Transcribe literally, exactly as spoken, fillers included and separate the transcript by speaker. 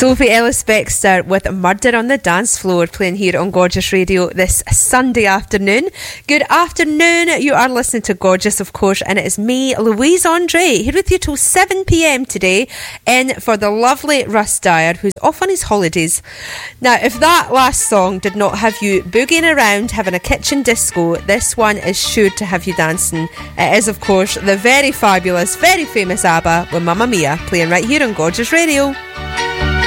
Speaker 1: Sophie Ellis-Bextor with Murder on the Dance Floor, playing here on Gorgeous Radio this Sunday afternoon. Good afternoon, you are listening to Gorgeous, of course, and it is me, Louise Andre, here with you till seven p m today, in for the lovely Russ Dyer, who's off on his holidays. Now, if that last song did not have you boogieing around, having a kitchen disco, this one is sure to have you dancing. It is, of course, the very fabulous, very famous ABBA with Mamma Mia, playing right here on Gorgeous Radio.